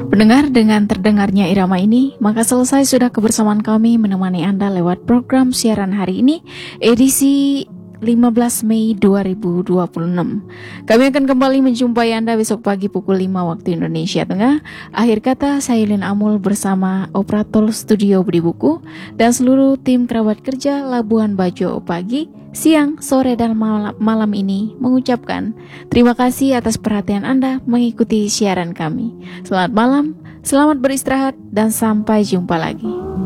Pendengar, dengan terdengarnya irama ini, maka selesai sudah kebersamaan kami menemani Anda lewat program siaran hari ini, edisi 15 Mei 2026. Kami akan kembali menjumpai Anda besok pagi pukul 5 waktu Indonesia Tengah. Akhir kata, saya Lin Amul bersama operator studio Budi Buku dan seluruh tim kerabat kerja Labuan Bajo pagi, siang, sore, dan malam ini mengucapkan terima kasih atas perhatian Anda mengikuti siaran kami. Selamat malam, selamat beristirahat, dan sampai jumpa lagi.